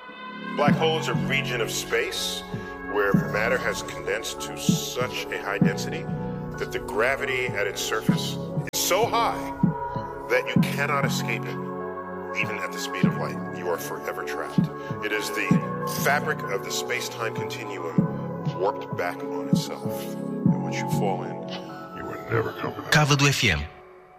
Black hole is a region of space where matter has condensed to such a high density that the gravity at its surface is so high that you cannot escape it. Even at the speed of light, you are forever trapped. It is the fabric of the space-time continuum warped back on itself. And once you fall in, you will never come back. Cava do FM.